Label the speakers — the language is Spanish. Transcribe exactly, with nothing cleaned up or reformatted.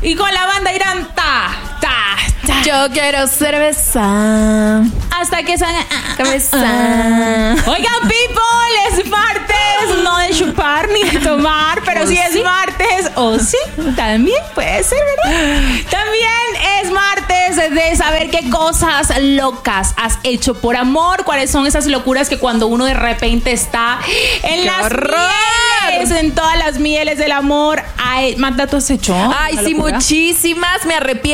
Speaker 1: Y con la banda irán ta, ta, ta.
Speaker 2: Yo quiero cerveza.
Speaker 1: Hasta que salga
Speaker 2: cabeza.
Speaker 1: Oigan, people, es martes, no de chupar ni de tomar, pero
Speaker 2: ¿O
Speaker 1: sí es
Speaker 2: sí?
Speaker 1: martes, o sí, también puede ser, ¿verdad? También es martes de saber qué cosas locas has hecho por amor, cuáles son esas locuras que cuando uno de repente está en
Speaker 2: ¡Qué
Speaker 1: las
Speaker 2: horror!
Speaker 1: mieles, en todas las mieles del amor. Ay, Magda, ¿tú has hecho?
Speaker 2: Ay,
Speaker 1: una
Speaker 2: sí,
Speaker 1: locura?
Speaker 2: muchísimas. Me arrepiento.